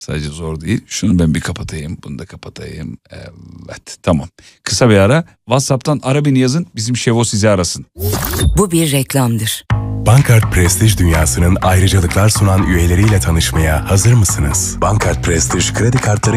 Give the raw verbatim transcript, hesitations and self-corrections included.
Sadece zor değil. Şunu ben bir kapatayım. Bunu da kapatayım. Evet, tamam. Kısa bir ara. WhatsApp'tan ara beni yazın. Bizim Şevo sizi arasın. Bu bir reklamdır. Bankart Prestij dünyasının ayrıcalıklar sunan üyeleriyle tanışmaya hazır mısınız? Bankart Prestij kredi kartları